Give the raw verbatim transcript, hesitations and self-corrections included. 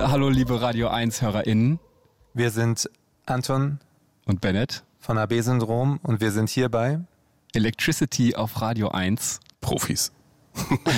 Hallo liebe Radio eins HörerInnen. Wir sind Anton und Bennett von A B-Syndrom und wir sind hier bei Electricity auf Radio eins. Profis.